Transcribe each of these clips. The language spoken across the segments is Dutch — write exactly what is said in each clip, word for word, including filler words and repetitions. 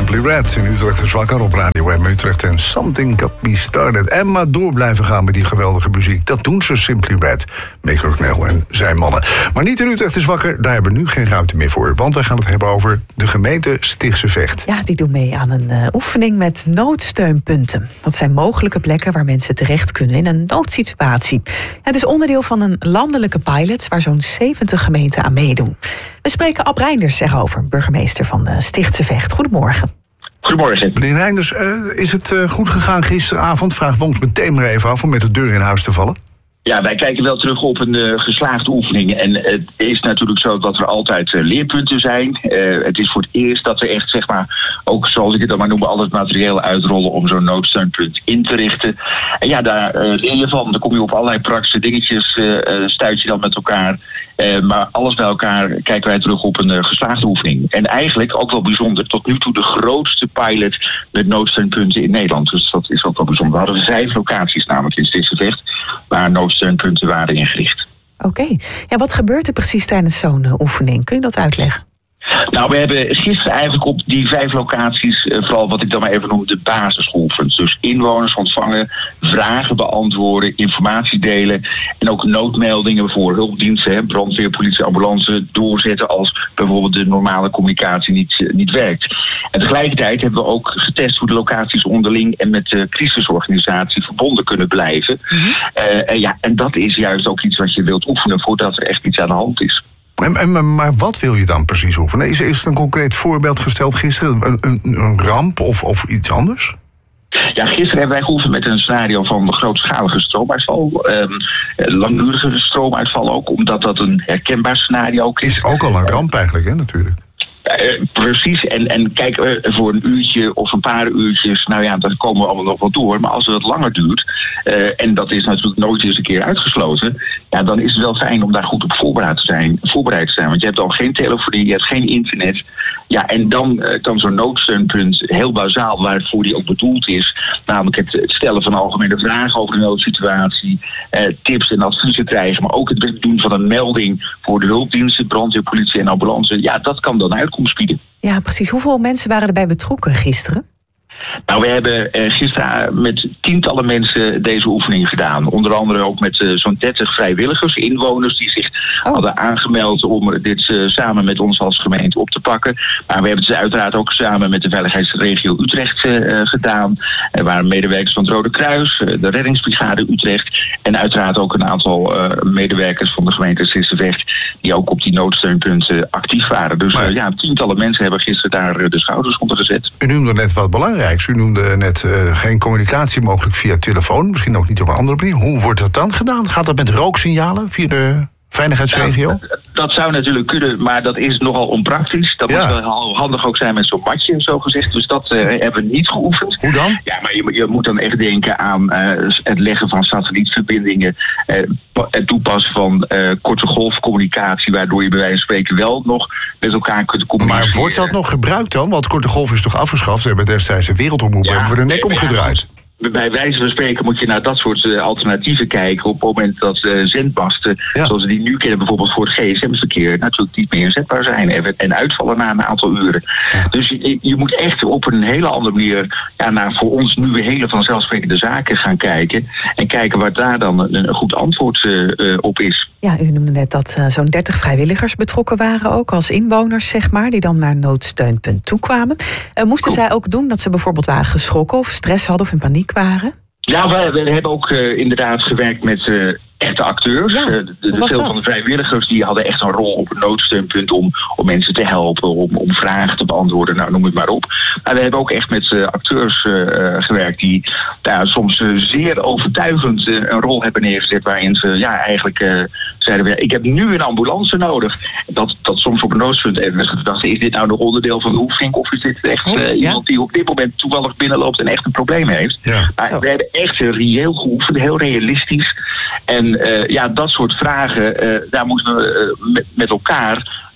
Simply Red in Utrecht is wakker op Radio M Utrecht en Something Got Me Started. En maar door blijven gaan met die geweldige muziek. Dat doen ze, Simply Red, Mick Hucknall en zijn mannen. Maar niet in Utrecht is wakker, daar hebben we nu geen ruimte meer voor. Want wij gaan het hebben over de gemeente Stichtse Vecht. Ja, die doen mee aan een uh, oefening met noodsteunpunten. Dat zijn mogelijke plekken waar mensen terecht kunnen in een noodsituatie. Het is onderdeel van een landelijke pilot waar zo'n zeventig gemeenten aan meedoen. We spreken Ab Reinders erover, burgemeester van uh, Stichtse Vecht. Goedemorgen. Goedemorgen. Meneer Reinders, uh, is het uh, goed gegaan gisteravond? Vragen we ons meteen maar even af om met de deur in huis te vallen. Ja, wij kijken wel terug op een uh, geslaagde oefening. En uh, het is natuurlijk zo dat er altijd uh, leerpunten zijn. Uh, het is voor het eerst dat we echt, zeg maar, ook zoals ik het dan maar noem, al het materieel uitrollen om zo'n noodsteunpunt in te richten. En ja, daar uh, leer je van. Dan kom je op allerlei praktische dingetjes, uh, stuit je dan met elkaar. Uh, maar alles bij elkaar kijken wij terug op een uh, geslaagde oefening. En eigenlijk ook wel bijzonder, tot nu toe de grootste pilot met noodsteunpunten in Nederland. Dus dat is ook wel bijzonder. We hadden vijf locaties namelijk in Stichtse Vecht waar noodsteunpunten waren ingericht. Oké. Okay. Ja, wat gebeurt er precies tijdens zo'n uh, oefening? Kun je dat uitleggen? Nou, we hebben gisteren eigenlijk op die vijf locaties, uh, vooral wat ik dan maar even noem, de basis geoefend. Dus inwoners ontvangen, vragen beantwoorden, informatie delen en ook noodmeldingen voor hulpdiensten, hè, brandweer, politie, ambulance, doorzetten als bijvoorbeeld de normale communicatie niet, uh, niet werkt. En tegelijkertijd hebben we ook getest hoe de locaties onderling en met de crisisorganisatie verbonden kunnen blijven. Mm-hmm. Uh, en, ja, en dat is juist ook iets wat je wilt oefenen voordat er echt iets aan de hand is. En, en, maar wat wil je dan precies oefenen? Is, is er een concreet voorbeeld gesteld gisteren? Een, een, een ramp of, of iets anders? Ja, gisteren hebben wij geoefend met een scenario van grootschalige stroomuitval. Um, langdurige stroomuitval ook, omdat dat een herkenbaar scenario is. Is ook al een ramp eigenlijk, hè, natuurlijk. Uh, precies, en, en kijk, uh, voor een uurtje of een paar uurtjes, nou ja, dan komen we allemaal nog wel door. Maar als het wat langer duurt, uh, en dat is natuurlijk nooit eens een keer uitgesloten, ja, dan is het wel fijn om daar goed op voorbereid te zijn. Voorbereid te zijn want je hebt dan geen telefonie, je hebt geen internet. Ja, en dan uh, kan zo'n noodsteunpunt heel bazaal, waarvoor die ook bedoeld is, namelijk het, het stellen van algemene vragen over de noodsituatie, uh, tips en adviezen krijgen, maar ook het doen van een melding voor de hulpdiensten, brandweer, politie en ambulance. Ja, dat kan dan uitkomst bieden. Ja, precies. Hoeveel mensen waren erbij betrokken gisteren? Nou, we hebben uh, gisteren met tientallen mensen deze oefening gedaan. Onder andere ook met uh, zo'n dertig vrijwilligers, inwoners die zich oh. hadden aangemeld om dit uh, samen met ons als gemeente op te pakken. Maar we hebben het uiteraard ook samen met de veiligheidsregio Utrecht uh, gedaan. Er waren medewerkers van het Rode Kruis, uh, de reddingsbrigade Utrecht en uiteraard ook een aantal uh, medewerkers van de gemeente Stichtse Vecht die ook op die noodsteunpunten actief waren. Dus uh, ja, tientallen mensen hebben gisteren daar uh, de schouders onder gezet. U noemde net wat belangrijk. U noemde net uh, geen communicatie mogelijk via telefoon. Misschien ook niet op een andere manier. Hoe wordt dat dan gedaan? Gaat dat met rooksignalen via de veiligheidsregio? Nou, dat, dat zou natuurlijk kunnen, maar dat is nogal onpraktisch. Dat ja. moet wel handig ook zijn met zo'n matje, zo gezegd. Dus dat uh, hebben we niet geoefend. Hoe dan? Ja, maar je, je moet dan echt denken aan uh, het leggen van satellietverbindingen. Uh, het toepassen van uh, korte golfcommunicatie, waardoor je bij wijze van spreken wel nog met elkaar kunt communiceren. Maar wordt dat nog gebruikt dan? Want korte golf is toch afgeschaft? We hebben destijds de wereldomroep ja, hebben we de nek omgedraaid. Bij wijze van spreken moet je naar dat soort uh, alternatieven kijken op het moment dat uh, zendmasten, ja. zoals we die nu kennen bijvoorbeeld voor het G S M-verkeer, natuurlijk niet meer inzetbaar zijn en, en uitvallen na een aantal uren. Ja. Dus je, je moet echt op een hele andere manier ja, naar voor ons nu hele vanzelfsprekende zaken gaan kijken en kijken waar daar dan een, een goed antwoord uh, uh, op is. Ja, u noemde net dat uh, zo'n dertig vrijwilligers betrokken waren, ook als inwoners, zeg maar, die dan naar een noodsteunpunt toekwamen. Uh, moesten cool. zij ook doen dat ze bijvoorbeeld waren geschrokken of stress hadden of in paniek waren? Ja, we, we hebben ook uh, inderdaad gewerkt met uh, echte acteurs. Ja, uh, de de veel dat? van de vrijwilligers die hadden echt een rol op een noodsteunpunt om, om mensen te helpen, om, om vragen te beantwoorden, nou, noem het maar op. Maar we hebben ook echt met uh, acteurs uh, gewerkt die nou, soms uh, zeer overtuigend uh, een rol hebben neergezet waarin ze ja, eigenlijk uh, zeiden we, ik heb nu een ambulance nodig. Dat, dat soms op een noodsteun even werd gedacht, is dit nou nog onderdeel van de oefening of is dit echt uh, oh, ja? iemand die op dit moment toevallig binnenloopt en echt een probleem heeft? Ja. Maar Zo. we hebben echt uh, reëel geoefend, heel realistisch. En uh, ja, dat soort vragen, uh, daar moeten we uh, met, met elkaar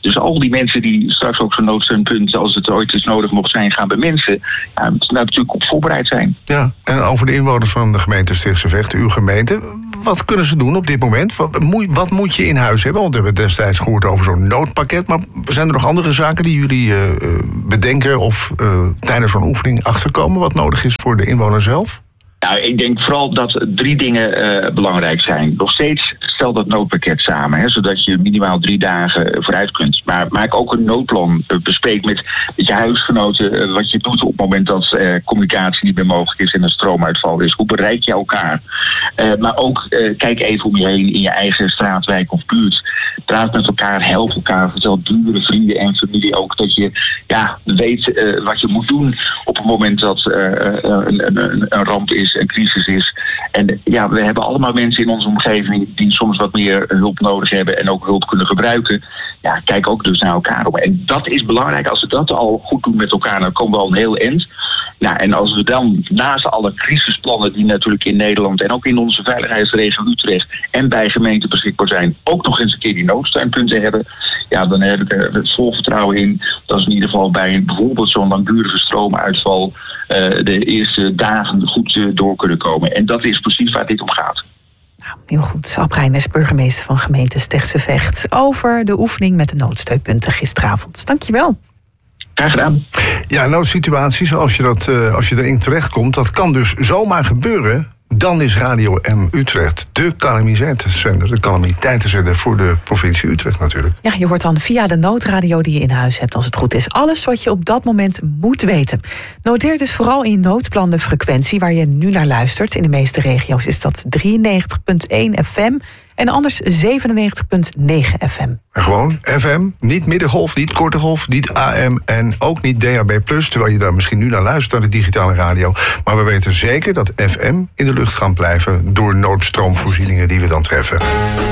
Dus al die mensen die straks ook zo'n noodsteunpunt, als het ooit eens nodig mocht zijn, gaan bemensen, ja, moeten daar natuurlijk op voorbereid zijn. Ja, en over de inwoners van de gemeente Stichtse Vecht, uw gemeente, wat kunnen ze doen op dit moment? Wat moet, wat moet je in huis hebben? Want we hebben destijds gehoord over zo'n noodpakket, maar zijn er nog andere zaken die jullie uh, bedenken of uh, tijdens zo'n oefening achterkomen wat nodig is voor de inwoner zelf? Nou, ik denk vooral dat drie dingen uh, belangrijk zijn. Nog steeds stel dat noodpakket samen, hè, zodat je minimaal drie dagen vooruit kunt. Maar maak ook een noodplan. Uh, bespreek met, met je huisgenoten uh, wat je doet op het moment dat uh, communicatie niet meer mogelijk is en een stroomuitval is. Hoe bereik je elkaar? Uh, maar ook uh, kijk even om je heen in je eigen straat, wijk of buurt. Praat met elkaar, help elkaar. Vertel buren, vrienden en familie ook dat je ja, weet uh, wat je moet doen op het moment dat uh, een, een, een ramp is. Een crisis is. En ja, we hebben allemaal mensen in onze omgeving die soms wat meer hulp nodig hebben en ook hulp kunnen gebruiken. Ja, kijk ook dus naar elkaar om. En dat is belangrijk. Als we dat al goed doen met elkaar, dan komen we al een heel eind. Nou, en als we dan naast alle crisisplannen die natuurlijk in Nederland en ook in onze veiligheidsregio Utrecht en bij gemeenten beschikbaar zijn, ook nog eens een keer die noodsteunpunten hebben, ja, dan heb ik er vol vertrouwen in dat ze in ieder geval bij een, bijvoorbeeld zo'n langdurige stroomuitval uh, de eerste dagen goed uh, door kunnen komen. En dat is precies waar dit om gaat. Nou, heel goed. Ab Reijners, burgemeester van gemeente Stichtse Vecht, over de oefening met de noodsteunpunten gisteravond. Dankjewel. Graag gedaan. Ja, noodsituaties, als je, dat, uh, als je erin terechtkomt, dat kan dus zomaar gebeuren. Dan is Radio M Utrecht de calamiteitenzender, de calamiteitenzender voor de provincie Utrecht natuurlijk. Ja, je hoort dan via de noodradio die je in huis hebt, als het goed is, alles wat je op dat moment moet weten. Noteer dus vooral in je noodplan de frequentie waar je nu naar luistert. In de meeste regio's is dat drieënnegentig komma één F M en anders zevenennegentig komma negen F M. En gewoon F M, niet middengolf, niet korte golf, niet A M en ook niet D A B plus, terwijl je daar misschien nu naar luistert, naar de digitale radio. Maar we weten zeker dat F M in de lucht gaan blijven door noodstroomvoorzieningen die we dan treffen.